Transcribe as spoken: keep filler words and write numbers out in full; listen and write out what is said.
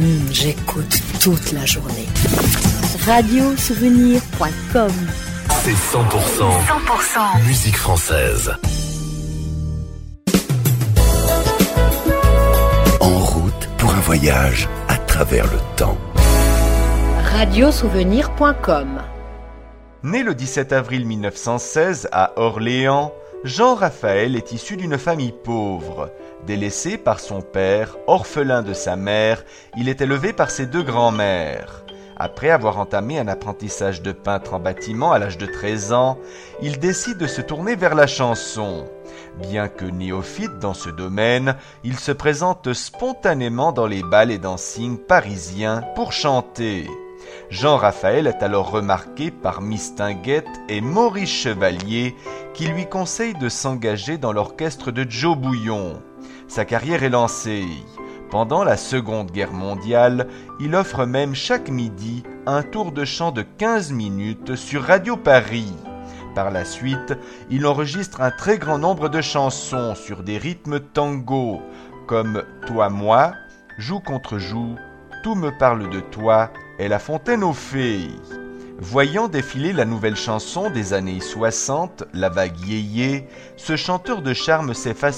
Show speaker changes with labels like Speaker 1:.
Speaker 1: Mmh, j'écoute toute la journée. radio souvenir point com.
Speaker 2: C'est cent pour cent,
Speaker 3: cent pour cent
Speaker 2: musique française. En route pour un voyage à travers le temps.
Speaker 1: radio souvenir point com.
Speaker 4: Né le dix-sept avril mille neuf cent seize à Orléans, Jean-Raphaël est issu d'une famille pauvre. Délaissé par son père, orphelin de sa mère, il est élevé par ses deux grands-mères. Après avoir entamé un apprentissage de peintre en bâtiment à l'âge de treize ans, il décide de se tourner vers la chanson. Bien que néophyte dans ce domaine, il se présente spontanément dans les bals et dancings parisiens pour chanter. Jean-Raphaël est alors remarqué par Mistinguett et Maurice Chevalier qui lui conseillent de s'engager dans l'orchestre de Joe Bouillon. Sa carrière est lancée. Pendant la Seconde Guerre mondiale, il offre même chaque midi un tour de chant de quinze minutes sur Radio Paris. Par la suite, il enregistre un très grand nombre de chansons sur des rythmes tango, comme « Toi, moi »,« Joue contre joue »,« Tout me parle de toi » et « La fontaine aux fées ». Voyant défiler la nouvelle chanson des années soixante, La vague yéyé, ce chanteur de charme s'efface